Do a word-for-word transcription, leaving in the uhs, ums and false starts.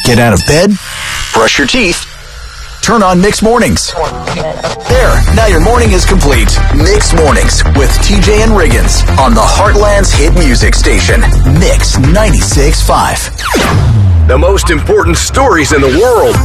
Get out of bed, brush your teeth, turn on Mix Mornings. There, now your morning is complete. Mix Mornings with T J and Riggins on the Heartland's hit music station, Mix ninety-six point five. The most important stories in the world.